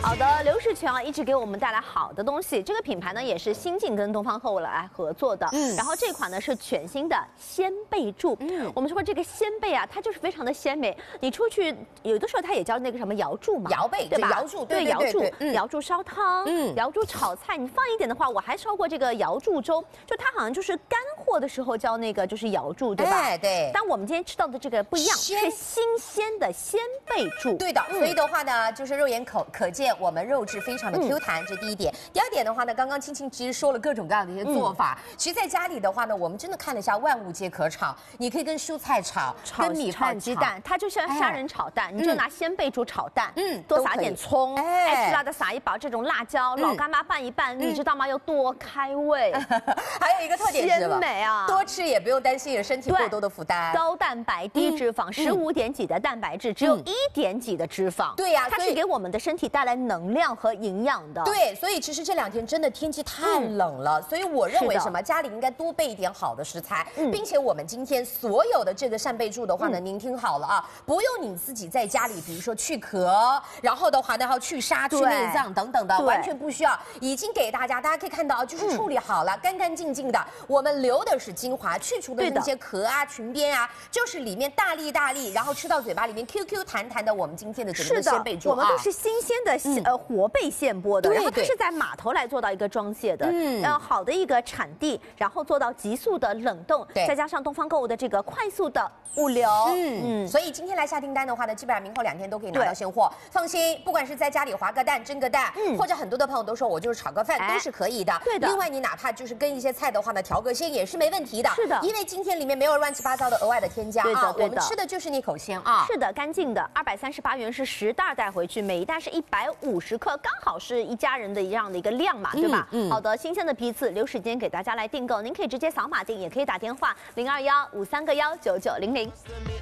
好的，刘世全啊，一直给我们带来好的东西。这个品牌呢，也是新晋跟东方购物来合作的。然后这款呢是全新的鲜贝柱。我们说这个鲜贝啊，它就是非常的鲜美。你出去有的时候它也叫那个什么瑶柱嘛， 瑶贝对吧？ 瑶柱， 对瑶柱，瑶柱烧汤，瑶柱炒菜。你放一点的话，我还烧过这个瑶柱粥，就它好像就是干货的时候叫那个就是瑶柱，对吧？ 对。 但我们今天吃到的这个不一样，是新鲜的鲜贝柱。 对的，所以的话呢，就是肉眼可见我们肉质非常的 Q 弹，这第一点。第二点的话呢，刚刚青青其实说了各种各样的一些做法。其实在家里的话呢，我们真的看了一下，万物皆可炒。你可以跟蔬菜炒，跟米饭鸡蛋，它就像虾仁炒蛋，你就拿鲜贝柱炒蛋，多撒点葱，爱吃辣的撒一把这种辣椒，老干妈拌一拌，你知道吗？有多开胃。 还有一个特点是鲜美啊， 多吃也不用担心身体过多的负担。 高蛋白低脂肪，15点几的蛋白质，只有1点几的脂肪。 对呀， 它是给我们的身体带来能量和营养的。 对，所以其实这2天真的天气太冷了，所以我认为什么家里应该多备一点好的食材，并且我们今天所有的这个扇贝柱的话呢，您听好了啊，不用你自己在家里，比如说去壳，然后的话呢还要去沙、去内脏等等的，完全不需要，已经给大家可以看到啊，就是处理好了，干干净净的。我们留的是精华，去除的那些壳啊、裙边啊，就是里面大粒，然后吃到嘴巴里面 QQ 弹弹的。我们今天的整个鲜贝柱， 我们都是新鲜的活贝现剥的，然后它是在码头来做到一个装卸的，好的一个产地，然后做到急速的冷冻，再加上东方购物的这个快速的物流， 所以今天来下订单的话呢，基本上明后2天都可以拿到现货，放心，不管是在家里划个蛋、蒸个蛋，或者很多的朋友都说我就是炒个饭，都是可以的。 对的。 另外你哪怕就是跟一些菜的话呢，调个鲜也是没问题的。 是的。 因为今天里面没有乱七八糟的额外的添加啊，我们吃的就是那口鲜啊。 是的，干净的，238元是10袋带回去，每一袋是150克，刚好是一家人的这样的一个量嘛，对吧？好的，新鲜的批次，留时间给大家来订购，您可以直接扫码订，也可以打电话0215319900。